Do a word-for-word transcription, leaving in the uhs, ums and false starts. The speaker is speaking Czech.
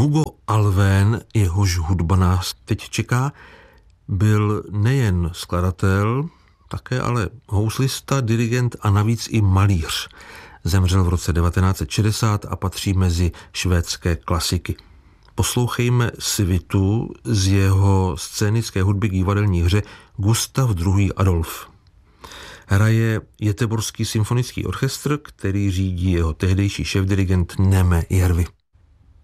Hugo Alvén, jehož hudba nás teď čeká, byl nejen skladatel, také ale houslista, dirigent a navíc i malíř. Zemřel v roce devatenáct set šedesát a patří mezi švédské klasiky. Poslouchejme svitu z jeho scénické hudby k divadelní hře Gustav druhý. Adolf. Hraje Göteborský symfonický orchestr, který řídí jeho tehdejší šéfdirigent Neme Järvi.